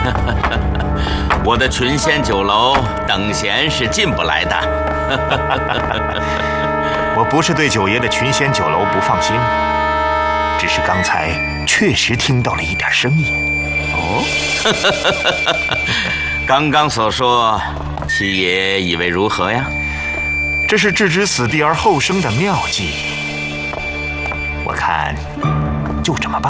我的群仙酒楼等闲是进不来的。 我不是对九爷的群仙酒楼不放心，只是刚才确实听到了一点声音。 哦，刚刚所说，七爷以为如何呀？ 这是置之死地而后生的妙计，我看就这么办。